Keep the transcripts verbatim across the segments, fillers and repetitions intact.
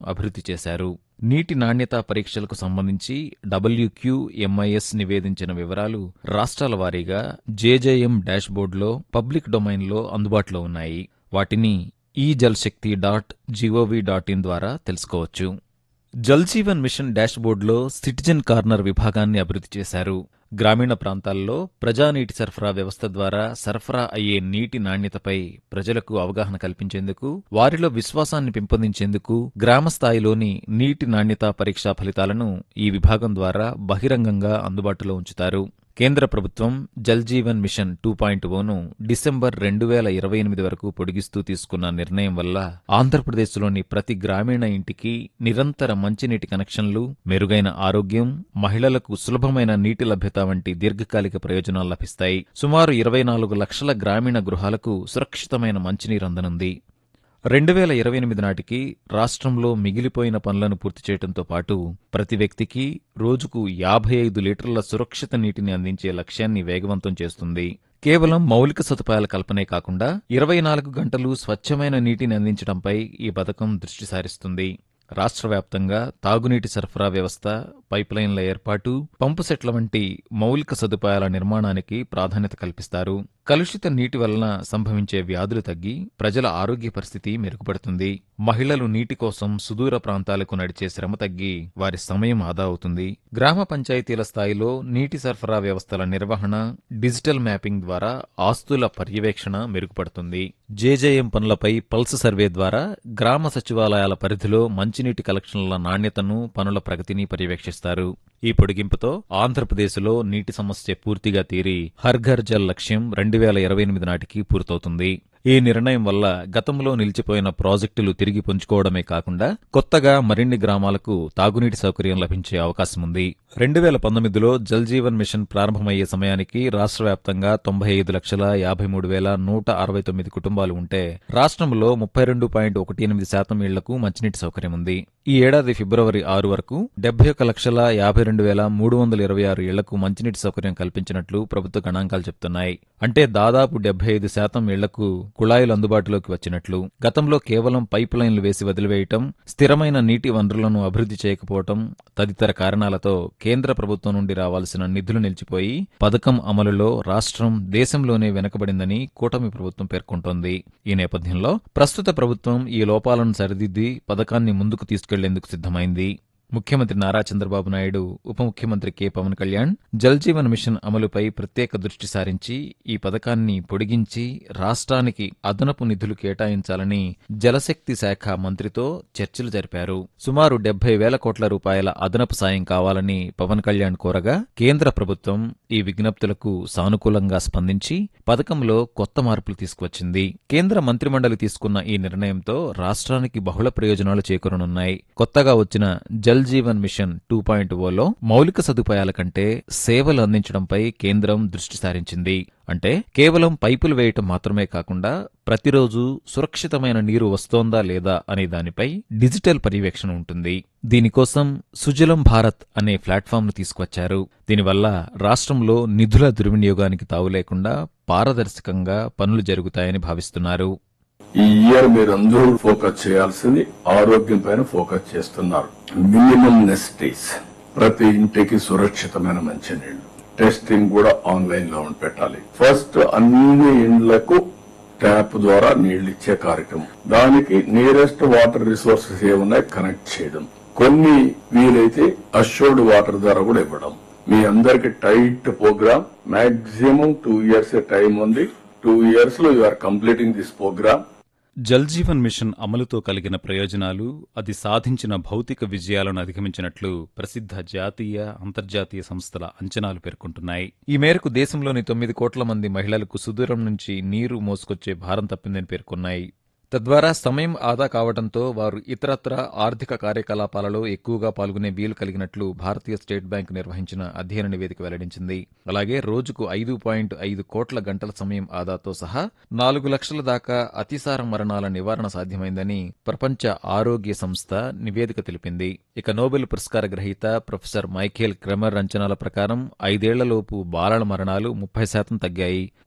అభివృద్ధి చేశారు. నీటి నాణ్యతా పరీక్షలకు సంబంధించి డబ్ల్యూక్యూఎంఐఎస్ నివేదించిన వివరాలు రాష్ట్రాల వారీగా జేజేఎం డాష్బోర్డ్లో పబ్లిక్ డొమైన్లో అందుబాటులో ఉన్నాయి. వాటిని ఈ జల్ శక్తి డాట్ జీఓవీ డాట్ ఇన్ ద్వారా తెలుసుకోవచ్చు. Jal Jeevan machine డాష్బోర్డ్లో citizen corner విభాగాన్ని అభివృద్ధి చేశారు. గ్రామీణ ప్రాంతాల్లో ప్రజానీటి సరఫరా వ్యవస్థ ద్వారా సరఫరా అయ్యే నీటి నాణ్యతపై ప్రజలకు అవగాహన కల్పించేందుకు, వారిలో విశ్వాసాన్ని పెంపొందించేందుకు గ్రామ స్థాయిలోని నీటి నాణ్యతా పరీక్షా ఫలితాలను ఈ విభాగం ద్వారా బహిరంగంగా అందుబాటులో ఉంచుతారు. కేంద్ర ప్రభుత్వం Jal Jeevan machine two point own December రెండు వేల ఇరవై ఎనిమిది వరకు పొడిగిస్తూ తీసుకున్న నిర్ణయం వల్ల ఆంధ్రప్రదేశ్లోని ప్రతి గ్రామీణ ఇంటికి నిరంతర మంచినీటి కనెక్షన్లు, మెరుగైన ఆరోగ్యం, మహిళలకు సులభమైన నీటి లభ్యత వంటి దీర్ఘకాలిక ప్రయోజనాలు లభిస్తాయి. సుమారు ఇరవై నాలుగు లక్షల గ్రామీణ గృహాలకు సురక్షితమైన మంచినీరు అందనుంది. రెండు వేల ఇరవై ఎనిమిది నాటికి రాష్ట్రంలో మిగిలిపోయిన పనులను పూర్తి చేయడంతో పాటు ప్రతి వ్యక్తికి రోజుకు యాభై ఐదు లీటర్ల సురక్షిత నీటిని అందించే లక్ష్యాన్ని వేగవంతం చేస్తుంది. కేవలం మౌలిక సదుపాయాల కల్పనే కాకుండా ఇరవై నాలుగు గంటలు స్వచ్ఛమైన నీటిని అందించడంపై ఈ పథకం దృష్టి సారిస్తుంది. రాష్ట్ర వ్యాప్తంగా తాగునీటి సరఫరా వ్యవస్థ, పైప్లైన్ల ఏర్పాటు, పంపు సెట్ల వంటి మౌలిక సదుపాయాల నిర్మాణానికి ప్రాధాన్యత కల్పిస్తారు. కలుషిత నీటి వలన సంభవించే వ్యాధులు తగ్గి ప్రజల ఆరోగ్య పరిస్థితి మెరుగుపడుతుంది. మహిళలు నీటి కోసం సుదూర ప్రాంతాలకు నడిచే శ్రమ తగ్గి వారి సమయం ఆదా అవుతుంది. గ్రామ పంచాయతీల స్థాయిలో నీటి సరఫరా వ్యవస్థల నిర్వహణ, డిజిటల్ మ్యాపింగ్ ద్వారా ఆస్తుల పర్యవేక్షణ మెరుగుపడుతుంది. జేజేఎం పనులపై పల్స్ సర్వే ద్వారా గ్రామ సచివాలయాల పరిధిలో మంచినీటి కలెక్షన్ల నాణ్యతను, పనుల ప్రగతిని పర్యవేక్షిస్తారు. ఈ పొడిగింపుతో ఆంధ్రప్రదేశ్లో నీటి సమస్య పూర్తిగా తీరి హర్ ఘర్ జల్ లక్ష్యం రెండు వేల ఇరవై ఎనిమిది నాటికి పూర్తవుతుంది. ఈ నిర్ణయం వల్ల గతంలో నిలిచిపోయిన ప్రాజెక్టులు తిరిగి పుంజుకోవడమే కాకుండా కొత్తగా మరిన్ని గ్రామాలకు తాగునీటి సౌకర్యం లభించే అవకాశముంది. రెండు వేల పంతొమ్మిదిలో జల్ జీవన్ మిషన్ ప్రారంభమయ్యే సమయానికి రాష్ట్ర వ్యాప్తంగా తొంభై ఐదు లక్షల యాభై మూడు వేల నూట అరవై తొమ్మిది కుటుంబాలు ఉంటే రాష్ట్రంలో ముప్పై రెండు పాయింట్ ఒకటి ఎనిమిది శాతం ఇళ్లకు మంచినీటి సౌకర్యం ఉంది. ఈ ఏడాది ఫిబ్రవరి ఆరు వరకు డెబ్బై ఒక్క లక్షల యాభై రెండు వేల మూడు వందల ఇరవై ఆరు ఇళ్లకు మంచినీటి సౌకర్యం కల్పించినట్లు ప్రభుత్వ గణాంకాలు చెబుతున్నాయి. అంటే దాదాపు డెబ్బై ఐదు శాతం ఇళ్లకు కుళాయిలు అందుబాటులోకి వచ్చినట్లు. గతంలో కేవలం పైప్ లైన్లు వేసి వదిలివేయటం, స్థిరమైన నీటి వనరులను అభివృద్ధి చేయకపోవటం తదితర కారణాలతో కేంద్ర ప్రభుత్వం నుండి రావాల్సిన నిధులు నిలిచిపోయి పథకం అమలులో రాష్ట్రం దేశంలోనే వెనుకబడిందని కూటమి ప్రభుత్వం పేర్కొంటోంది. ఈ నేపథ్యంలో ప్రస్తుత ప్రభుత్వం ఈ లోపాలను సరిదిద్ది పథకాన్ని ముందుకు తీసుకెళ్లేందుకు సిద్ధమైంది. ముఖ్యమంత్రి నారా చంద్రబాబు నాయుడు, ఉప ముఖ్యమంత్రి కె పవన్ కళ్యాణ్ జల్ జీవన్ మిషన్ అమలుపై ప్రత్యేక దృష్టి సారించి ఈ పథకాన్ని పొడిగించి రాష్ట్రానికి అదనపు నిధులు కేటాయించాలని జలశక్తి శాఖ మంత్రితో చర్చలు జరిపారు. సుమారు డెబ్బై వేల కోట్ల రూపాయల అదనపు సాయం కావాలని పవన్ కళ్యాణ్ కోరగా కేంద్ర ప్రభుత్వం ఈ విజ్ఞప్తులకు సానుకూలంగా స్పందించి పథకంలో కొత్త మార్పులు తీసుకువచ్చింది. కేంద్ర మంత్రిమండలి తీసుకున్న ఈ నిర్ణయంతో రాష్ట్రానికి బహుళ ప్రయోజనాలు చేకూరనున్నాయి. కొత్తగా వచ్చిన Jal Jeevan machine two point Ola మౌలిక సదుపాయాల కంటే సేవలు అందించడంపై కేంద్రం దృష్టి సారించింది. అంటే కేవలం పైపులు వేయటం మాత్రమే కాకుండా ప్రతిరోజు సురక్షితమైన నీరు వస్తోందా లేదా అనే దానిపై డిజిటల్ పర్యవేక్షణ ఉంటుంది. దీనికోసం సుజలం భారత్ అనే ప్లాట్ఫామ్ను తీసుకొచ్చారు. దీనివల్ల రాష్ట్రంలో నిధుల దుర్వినియోగానికి తావు లేకుండా పారదర్శకంగా పనులు జరుగుతాయని భావిస్తున్నారు. ఈ ఇయర్ మీరందరూ ఫోకస్ చేయాల్సింది ఆరోగ్యం పైన ఫోకస్ చేస్తున్నారు. మినిమం నెసిటీస్, ప్రతి ఇంటికి సురక్షితమైన మంచినీళ్లు, టెస్టింగ్ కూడా ఆన్లైన్ లో పెట్టాలి. ఫస్ట్ అన్ని ఇండ్లకు ట్యాప్ ద్వారా నీళ్లు ఇచ్చే కార్యక్రమం, దానికి నియరెస్ట్ వాటర్ రిసోర్సెస్ ఏమున్నాయి కనెక్ట్ చేయడం, కొన్ని వీలైతే అష్యూర్డ్ వాటర్ ద్వారా కూడా ఇవ్వడం. మీ అందరికి tight programme, maximum two years time ఉంది. టూ ఇయర్స్ లో you are completing this programme. Jal Jeevan machine అమలుతో కలిగిన ప్రయోజనాలు, అది సాధించిన భౌతిక విజయాలను అధిగమించినట్లు ప్రసిద్ధ జాతీయ, అంతర్జాతీయ సంస్థల అంచనాలు పేర్కొంటున్నాయి. ఈ మేరకు దేశంలోని తొమ్మిది కోట్ల మంది మహిళలకు సుదూరం నుంచి నీరు మోసుకొచ్చే భారం తప్పిందని పేర్కొన్నాయి. తద్వారా సమయం ఆదా కావడంతో వారు ఇతరత్ర ఆర్థిక కార్యకలాపాలలో ఎక్కువగా పాల్గొనే వీలు కలిగినట్లు భారతీయ స్టేట్ బ్యాంక్ నిర్వహించిన అధ్యయన నివేదిక వెల్లడించింది. అలాగే రోజుకు ఐదు పాయింట్ ఐదు కోట్ల గంటల సమయం ఆదాతో సహా నాలుగు లక్షల దాకా అతిసార మరణాల నివారణ సాధ్యమైందని ప్రపంచ ఆరోగ్య సంస్థ నివేదిక తెలిపింది. ఇక నోబెల్ పురస్కార గ్రహీత ప్రొఫెసర్ మైఖేల్ క్రెమర్ అంచనాల ప్రకారం ఐదేళ్లలోపు బాలల మరణాలు ముప్పై శాతం తగ్గాయి.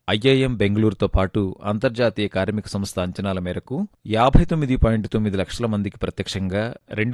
ఐఐఎం బెంగళూరుతో పాటు అంతర్జాతీయ కార్మిక సంస్థ అంచనాల మేరకు యాభై తొమ్మిది పాయింట్ తొమ్మిది లక్షల మందికి ప్రత్యక్షంగా, రెండు